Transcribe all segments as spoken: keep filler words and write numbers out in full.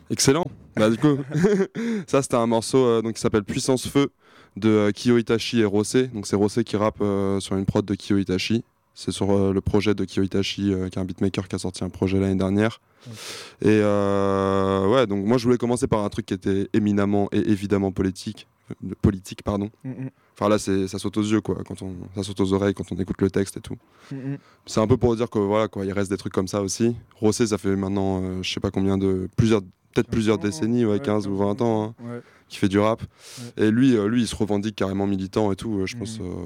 Excellent. Bah du coup, ça c'était un morceau euh, donc, qui s'appelle Puissance Feu de euh, Kyo Itachi et Rossé. Donc c'est Rossé qui rappe euh, sur une prod de Kyo Itachi. C'est sur euh, le projet de Kyo Itachi, euh, qui est un beatmaker qui a sorti un projet l'année dernière. Okay. Et euh, ouais, donc moi je voulais commencer par un truc qui était éminemment et évidemment politique. Euh, politique, pardon. Mm-hmm. Enfin là, c'est, ça saute aux yeux, quoi. Quand on, ça saute aux oreilles quand on écoute le texte et tout. Mm-hmm. C'est un peu pour dire que voilà, quoi, il reste des trucs comme ça aussi. Rossé, ça fait maintenant, euh, je sais pas combien de, plusieurs, peut-être plusieurs décennies, ouais, ouais, quinze ou vingt ans, hein, ouais. qui fait du rap. Ouais. Et lui, euh, lui, il se revendique carrément militant et tout. Euh, je mm-hmm. pense. Euh,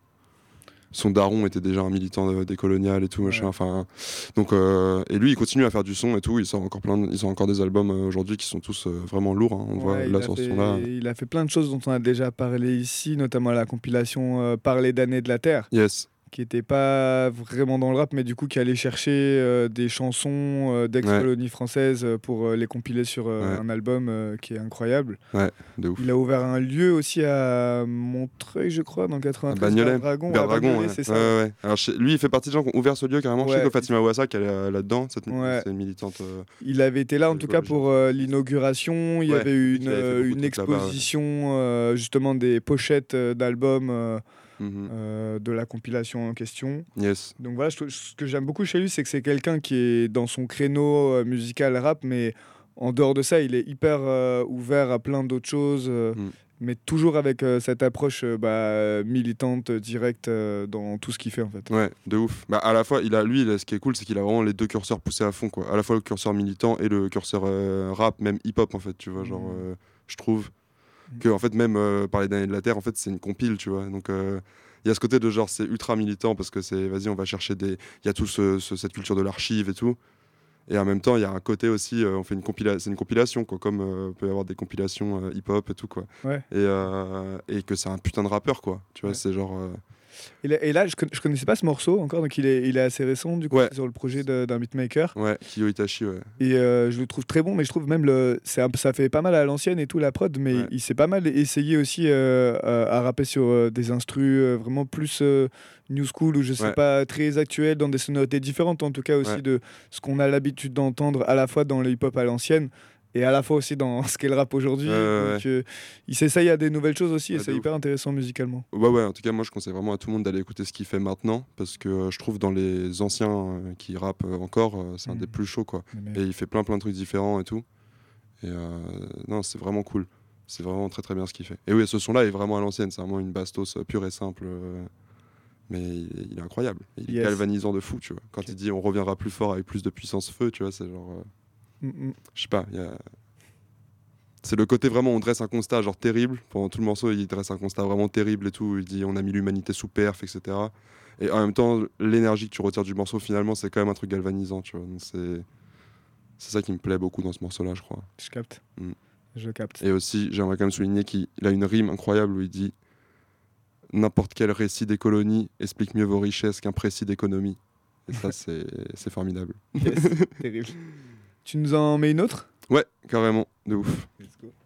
Son daron était déjà un militant de, décolonial et tout, ouais. machin. Enfin, donc, euh, et lui, il continue à faire du son et tout. Il sort encore plein, de, il sort encore des albums euh, aujourd'hui qui sont tous euh, vraiment lourds. Hein. On ouais, voit là sur ce son-là. Il a fait plein de choses dont on a déjà parlé ici, notamment la compilation euh, Parler d'années de la Terre. Yes. Qui n'était pas vraiment dans le rap, mais du coup qui allait chercher euh, des chansons euh, d'ex-colonies ouais. françaises pour euh, les compiler sur euh, ouais. un album euh, qui est incroyable. Ouais, de ouf. Il a ouvert un lieu aussi à Montreuil, je crois, dans quatre-vingt-treize. Bagnolet. Dragon. Vers Dragon, ouais. c'est ça. Ouais, ouais. Alors, chez, lui, il fait partie des gens qui ont ouvert ce lieu carrément. Ouais. Je sais que Fatima Ouassa, qui est là, là-dedans, cette, ouais. c'est une militante. Euh, il avait été là, en tout cas, pour euh, l'inauguration. Il y ouais. avait eu une, avait une exposition, là-bas, ouais. euh, justement, des pochettes d'albums. Euh, Mmh. Euh, de la compilation en question. Yes. Donc voilà, je, ce que j'aime beaucoup chez lui, c'est que c'est quelqu'un qui est dans son créneau euh, musical rap, mais en dehors de ça, il est hyper euh, ouvert à plein d'autres choses, euh, mmh. mais toujours avec euh, cette approche euh, bah, militante, directe euh, dans tout ce qu'il fait en fait. Ouais, de ouf. Bah, à la fois, il a, lui, là, ce qui est cool, c'est qu'il a vraiment les deux curseurs poussés à fond, quoi. À la fois le curseur militant et le curseur euh, rap, même hip-hop en fait, tu vois, mmh. genre, euh, je trouve. Que en fait même euh, Parler d'années de la Terre en fait c'est une compile, tu vois, donc il euh, y a ce côté de genre c'est ultra militant parce que c'est vas-y on va chercher des il y a tout ce, ce, cette culture de l'archive et tout, et en même temps il y a un côté aussi euh, on fait une compilation, c'est une compilation quoi, comme euh, peut y avoir des compilations euh, hip hop et tout quoi, ouais. et, euh, et que c'est un putain de rappeur quoi, tu vois, ouais. c'est genre euh... Et là, et là je, con- je connaissais pas ce morceau encore, donc il est, il est assez récent du coup, ouais. sur le projet de, d'un beatmaker. Ouais, Kyo Itachi, ouais. Et euh, je le trouve très bon, mais je trouve même le, c'est un, ça fait pas mal à l'ancienne et tout la prod, mais ouais. il s'est pas mal essayé aussi euh, à, à rapper sur euh, des instrus euh, vraiment plus euh, new school ou je sais ouais. pas, très actuels, dans des sonorités différentes en tout cas aussi ouais. de ce qu'on a l'habitude d'entendre à la fois dans le hip-hop à l'ancienne et à la fois aussi dans ce qu'est le rap aujourd'hui. Euh, donc, ouais. euh, il s'essaye à des nouvelles choses aussi, ouais, et c'est hyper ouf. Intéressant musicalement. Ouais, ouais, en tout cas, moi je conseille vraiment à tout le monde d'aller écouter ce qu'il fait maintenant, parce que euh, je trouve dans les anciens euh, qui rappent euh, encore, euh, c'est mmh. un des plus chauds, quoi. Et il fait plein plein de trucs différents et tout. Et euh, non, c'est vraiment cool. C'est vraiment très très bien ce qu'il fait. Et oui, ce son-là est vraiment à l'ancienne, c'est vraiment une bastos pure et simple. Euh, mais il, il est incroyable. Il est yes. galvanisant de fou, tu vois. Quand okay. il dit on reviendra plus fort avec plus de puissance feu, tu vois, c'est genre. Euh, Je sais pas, y a... c'est le côté vraiment, on dresse un constat genre terrible. Pendant tout le morceau, il dresse un constat vraiment terrible et tout. Il dit on a mis l'humanité sous perf, et cetera. Et en même temps, l'énergie que tu retires du morceau, finalement, c'est quand même un truc galvanisant, tu vois. Donc c'est... c'est ça qui me plaît beaucoup dans ce morceau-là, je crois. Je capte. Mm. Je capte. Et aussi, j'aimerais quand même souligner qu'il a une rime incroyable où il dit n'importe quel récit des colonies explique mieux vos richesses qu'un précis d'économie. Et ça, c'est, c'est formidable. Yes, terrible. Tu nous en mets une autre ? Ouais, carrément, de ouf. Let's go.